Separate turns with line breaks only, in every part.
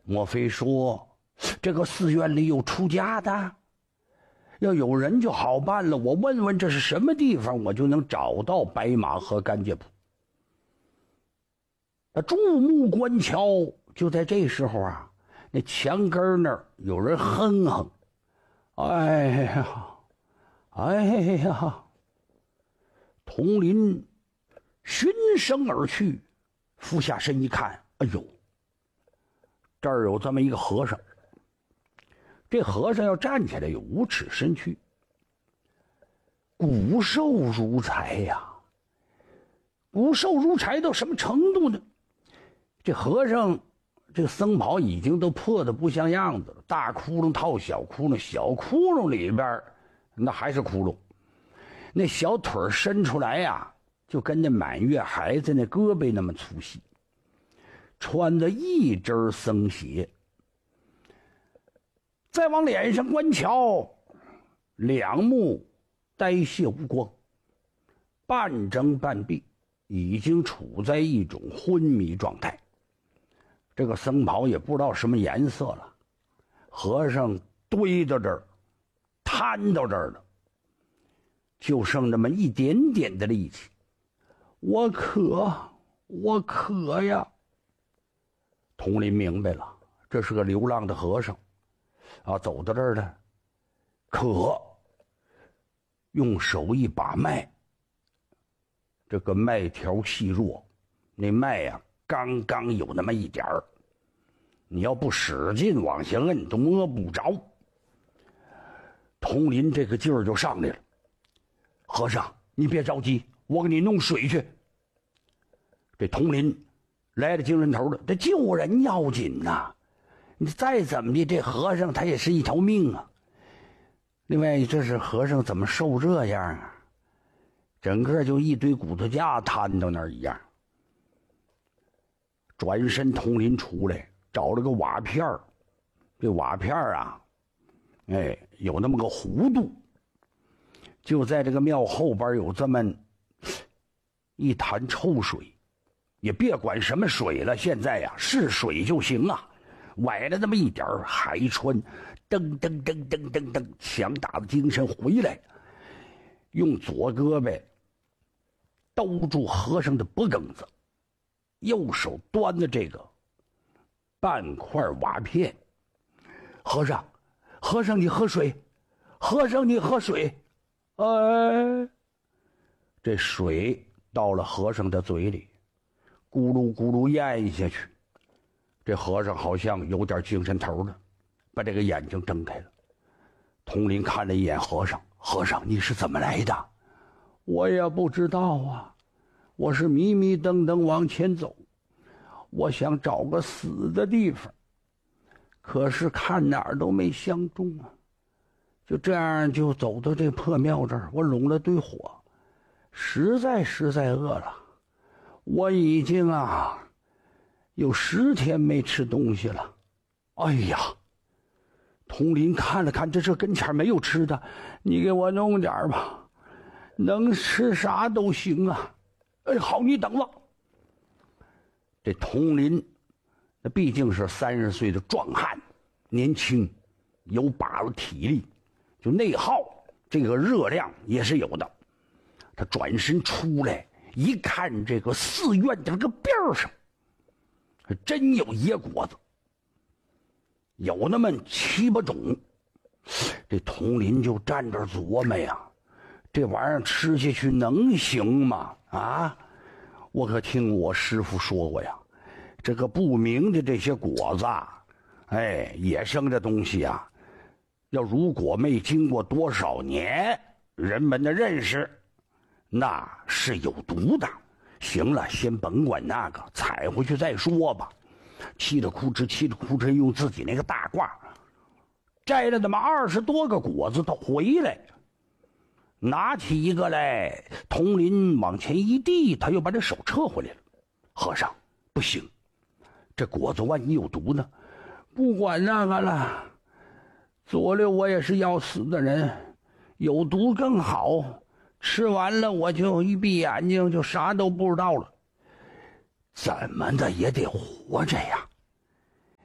莫非说这个寺院里有出家的？要有人就好办了，我问问这是什么地方，我就能找到白马河甘介铺。注目观瞧，就在这时候啊，那墙根那儿有人哼哼，哎呀，哎呀！佟林循声而去，俯下身一看，哎呦，这儿有这么一个和尚。这和尚要站起来有5尺身躯，骨瘦如柴呀，骨瘦如柴到什么程度呢？这和尚这个僧袍已经都破得不像样子了，大窟窿套小窟窿，小窟窿里边那还是窟窿，那小腿伸出来呀，就跟那满月孩子那胳膊那么粗细，穿着一只僧鞋。再往脸上观瞧，两目呆谢无光，半睁半闭，已经处在一种昏迷状态。这个僧袍也不知道什么颜色了，和尚堆到这儿，摊到这儿了，就剩这么一点点的力气。我渴呀！佟林明白了，这是个流浪的和尚啊，走到这儿了，渴，用手一把脉，这个脉条细弱，那脉呀刚刚有那么一点儿，你要不使劲往下摁都摸不着。佟林这个劲儿就上来了，和尚你别着急，我给你弄水去。这佟林来了精神头了，这救人要紧呐，你再怎么的，这和尚他也是一条命啊。另外这是和尚怎么瘦这样啊，整个就一堆骨头架摊到那儿一样。转身佟林出来找了个瓦片儿，这瓦片儿啊有那么个弧度，就在这个庙后边有这么一潭臭水，也别管什么水了，现在呀是水就行啊。崴了那么一点儿，海川噔噔噔噔噔噔，强大的精神回来，用左胳膊兜住和尚的脖梗子，右手端着这个半块瓦片。和尚你喝水，和尚你喝水。这水到了和尚的嘴里，咕噜咕噜咽下去。这和尚好像有点精神头了，把这个眼睛睁开了。佟林看了一眼和尚，和尚你是怎么来的？我也不知道啊，我是迷迷瞪瞪往前走，我想找个死的地方，可是看哪儿都没相中啊。就这样就走到这破庙这儿，我拢了堆火，实在饿了，我已经有10天没吃东西了。哎呀，佟林看了看，这跟前没有吃的，你给我弄点吧，能吃啥都行啊。好，你等着。这佟林那毕竟是30岁的壮汉，年轻，有把子体力，就内耗这个热量也是有的。他转身出来一看，这个寺院的这个边上还真有野果子，有那么7、8种。这佟林就站这琢磨呀，这玩意儿吃下去能行吗？我可听我师父说过呀，这个不明的这些果子野生的东西啊，要如果没经过多少年人们的认识，那是有毒的。行了，先甭管那个，采回去再说吧。嘁哩哭哧用自己那个大褂摘了那么20多个果子，他回来拿起一个来，佟林往前一递，他又把这手撤回来了。和尚不行，这果子万一有毒呢？不管那个了，左右我也是要死的人，有毒更好，吃完了我就一闭眼睛就啥都不知道了。怎么的也得活着呀。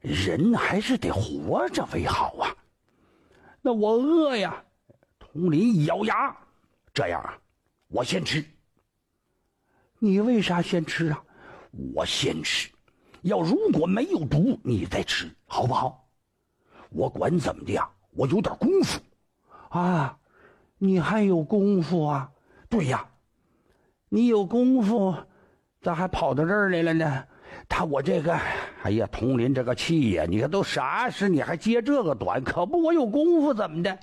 人还是得活着为好啊。那我饿呀。佟林一咬牙，这样啊，我先吃。你为啥先吃啊？我先吃，如果没有毒，你再吃，好不好？我管怎么的呀，我有点功夫啊。你还有功夫啊？对呀，你有功夫，咋还跑到这儿来了呢？我这个，哎呀，佟林这个气呀！你看都啥事，你还接这个短？可不，我有功夫怎么的？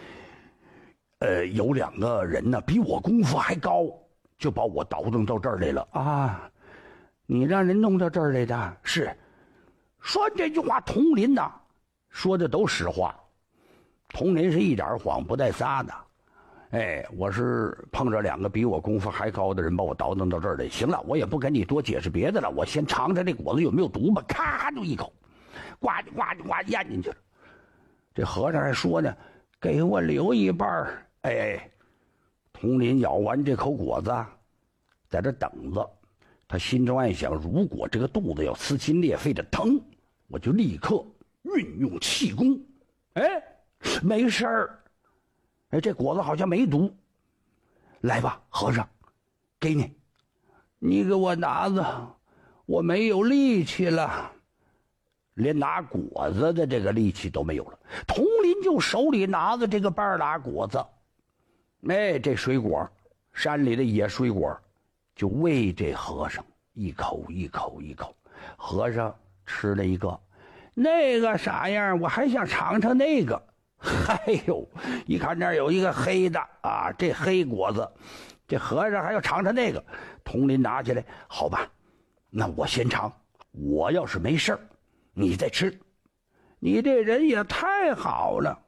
有2个人呢，比我功夫还高，就把我倒腾到这儿来了啊！你让人弄到这儿来的？是。说这句话，佟林呐，说的都实话。佟林是一点谎不带撒的。我是碰着2个比我功夫还高的人，把我倒腾到这儿来。行了，我也不跟你多解释别的了，我先尝尝这果子有没有毒吧。咔就一口，呱唧呱唧呱唧咽进去了。这和尚还说呢，给我留一半。佟林咬完这口果子，在这等着。他心中暗想，如果这个肚子要撕心裂肺的疼，我就立刻运用气功。没事儿。这果子好像没毒。来吧，和尚，给你，你给我拿着，我没有力气了，连拿果子的这个力气都没有了。佟林就手里拿着这个半拉果子，这水果，山里的野水果，就喂这和尚一口一口一口。和尚吃了一个，那个啥样，我还想尝尝那个。一看那儿有一个黑的啊，这黑果子，这和尚还要尝尝那个。佟林拿起来，好吧，那我先尝，我要是没事儿，你再吃。你这人也太好了。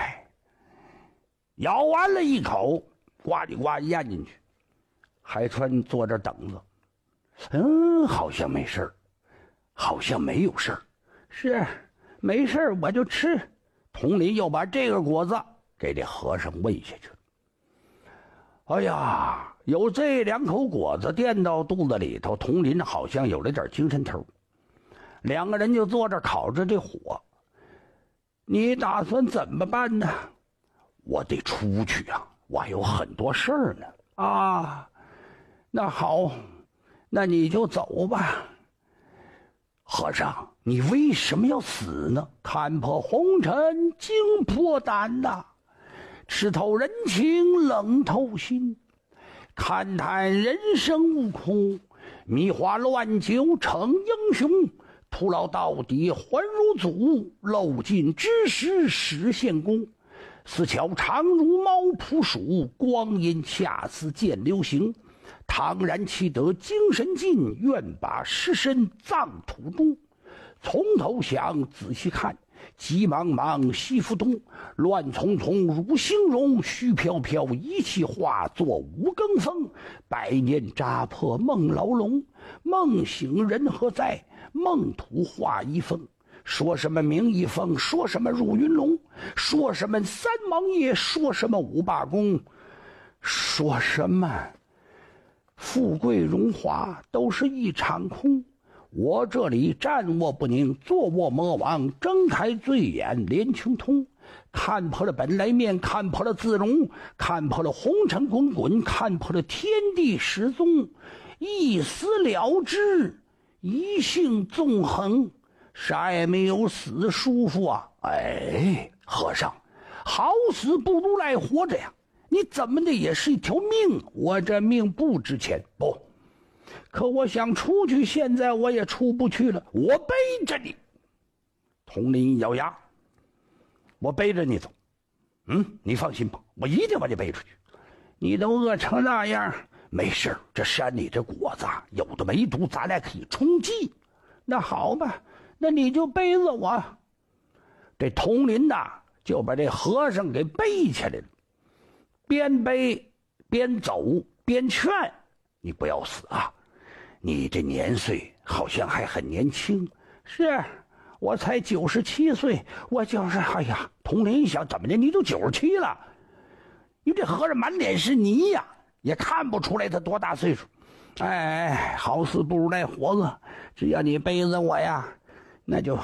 咬完了一口，呱唧呱唧咽进去。海川坐这等着，好像没事儿，好像没有事儿。是，没事儿，我就吃。佟林又把这个果子给这和尚喂下去了。有这2口果子垫到肚子里头，佟林好像有了点精神头。2个人就坐这烤着这火。你打算怎么办呢？我得出去啊，我还有很多事儿呢。那好，那你就走吧。和尚，你为什么要死呢？看破红尘，惊破胆呐！吃透人情，冷透心。看淡人生无空，迷花乱酒成英雄。徒劳到底还如祖，漏尽之时实现功。似巧长如猫扑鼠，光阴恰似见流行。倘然其得精神尽，愿把尸身葬土中。从头想仔细看，急茫茫西浮东，乱匆匆如星荣，虚飘飘一气化作五更风。百年扎破梦牢笼，梦醒人何在？梦土化一风。说什么明一风，说什么入云龙，说什么三王爷，说什么五霸公，说什么富贵荣华，都是一场空。我这里站卧不宁，坐卧魔王，睁开醉眼连穷通。看破了本来面，看破了自容，看破了红尘滚滚，看破了天地始终。一死了之，一性纵横，啥也没有死舒服啊！和尚，好死不如赖活着呀！你怎么的也是一条命，我这命不值钱。不，可我想出去，现在我也出不去了。我背着你。佟林一咬牙，我背着你走。你放心吧，我一定把你背出去。你都饿成那样，没事，这山里这果子有的没毒，咱俩可以充饥。那好吧，那你就背着我。这佟林呐，就把这和尚给背起来了，边背边走边劝，你不要死啊，你这年岁好像还很年轻。是，我才97岁，我就是。佟林一想，怎么的，你都97了？你这和尚满脸是泥呀，也看不出来他多大岁数。好死不如赖活着，只要你背着我呀，那就